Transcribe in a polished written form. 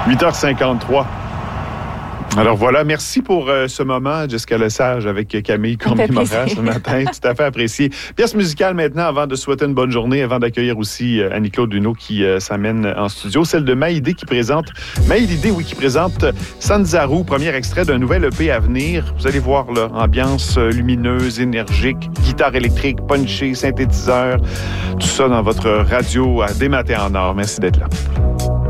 8h53. Alors voilà, merci pour ce moment, Jessica Lesage, avec Camille Cormier-Morin ce matin. Tout à fait apprécié. Pièce musicale maintenant, avant de souhaiter une bonne journée, avant d'accueillir aussi Annie-Claude Luneau qui s'amène en studio. Celle de Maïdé qui présente Sanzaru, premier extrait d'un nouvel EP à venir. Vous allez voir, là, ambiance lumineuse, énergique, guitare électrique, punché, synthétiseur, tout ça dans votre radio dès matin en or. Merci d'être là.